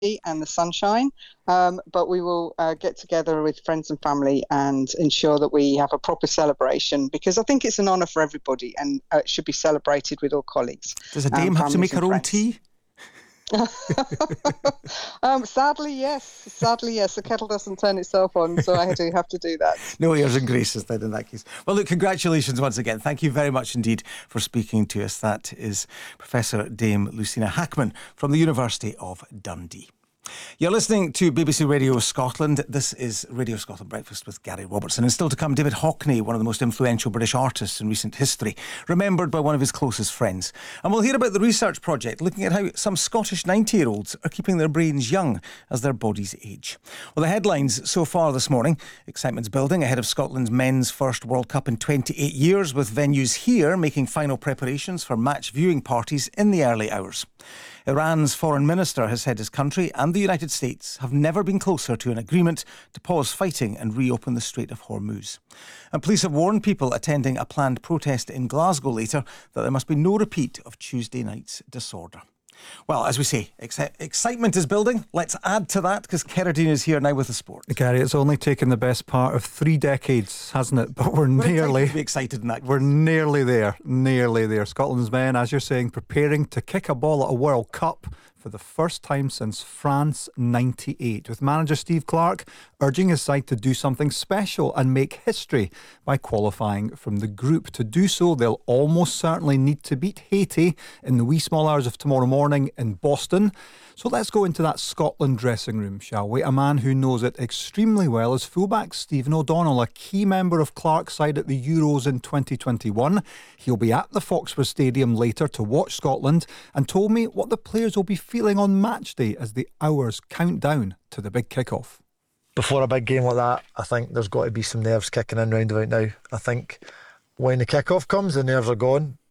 and the sunshine. But we will get together with friends and family and ensure that we have a proper celebration, because I think it's an honour for everybody, and it should be celebrated with all colleagues. Does a dame have to make her own tea? Sadly, yes. The kettle doesn't turn itself on, so I do have to do that. No airs and graces then in that case. Well, look, congratulations once again. Thank you very much indeed for speaking to us. That is Professor Dame Lucina Hackman from the University of Dundee. You're listening to BBC Radio Scotland. This is Radio Scotland Breakfast with Gary Robertson. And still to come, David Hockney, one of the most influential British artists in recent history, remembered by one of his closest friends. And we'll hear about the research project looking at how some Scottish 90-year-olds are keeping their brains young as their bodies age. Well, the headlines so far this morning: excitement's building ahead of Scotland's men's first World Cup in 28 years, with venues here making final preparations for match viewing parties in the early hours. Iran's foreign minister has said his country and the United States have never been closer to an agreement to pause fighting and reopen the Strait of Hormuz. And police have warned people attending a planned protest in Glasgow later that there must be no repeat of Tuesday night's disorder. Well, as we say, excitement is building. Let's add to that, because Kerridine is here now with the sport. Gary, it's only taken the best part of 3 decades, hasn't it? But we're nearly to be excited in that case. We're nearly there. Scotland's men, as you're saying, preparing to kick a ball at a World Cup for the first time since France 98, with manager Steve Clarke urging his side to do something special and make history by qualifying from the group. To do so, they'll almost certainly need to beat Haiti in the wee small hours of tomorrow morning in Boston. So let's go into that Scotland dressing room, shall we? A man who knows it extremely well is fullback Stephen O'Donnell, a key member of Clarke's side at the Euros in 2021. He'll be at the Foxford Stadium later to watch Scotland, and told me what the players will be feeling on match day as the hours count down to the big kick-off. Before a big game like that, I think there's got to be some nerves kicking in round about now. I think when the kick-off comes, the nerves are gone.